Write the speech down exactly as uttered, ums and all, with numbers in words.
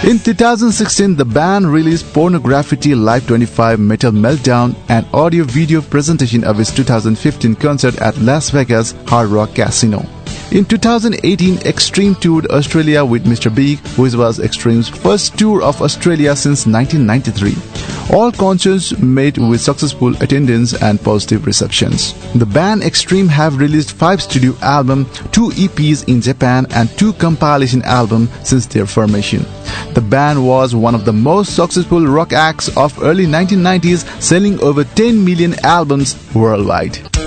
In two thousand sixteen, the band released Pornography Live twenty-five Metal Meltdown, an audio-video presentation of its two thousand fifteen concert at Las Vegas Hard Rock Casino. In two thousand eighteen, Extreme toured Australia with Mister Big, which was Extreme's first tour of Australia since nineteen ninety-three. All concerts met with successful attendance and positive receptions. The band Extreme have released five studio albums, two E Ps in Japan, and two compilation albums since their formation. The band was one of the most successful rock acts of early nineteen nineties, selling over ten million albums worldwide.